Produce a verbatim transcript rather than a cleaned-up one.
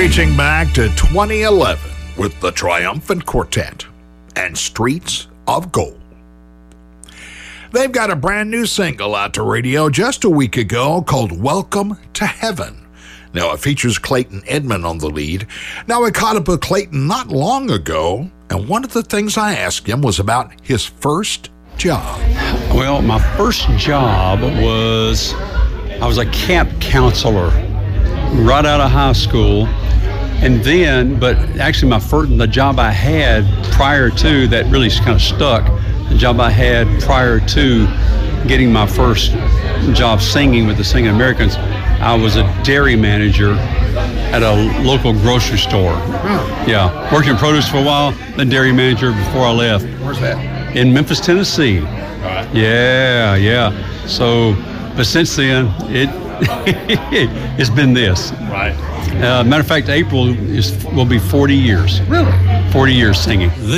Reaching back to twenty eleven with the Triumphant Quartet and Streets of Gold. They've got a brand new single out to radio just a week ago called Welcome to Heaven. Now, it features Clayton Edmond on the lead. Now, I caught up with Clayton not long ago, and one of the things I asked him was about his first job. Well, my first job was, I was a camp counselor right out of high school. And then, but actually my first, the job I had prior to that really kind of stuck, the job I had prior to getting my first job singing with the Singing Americans, I was a dairy manager at a local grocery store. Oh. Yeah, worked in produce for a while, then dairy manager before I left. Where's that? In Memphis, Tennessee. All right. Yeah, yeah. So, but since then, it it's been this. Right. Uh, matter of fact, April is will be forty years. Really? forty years singing.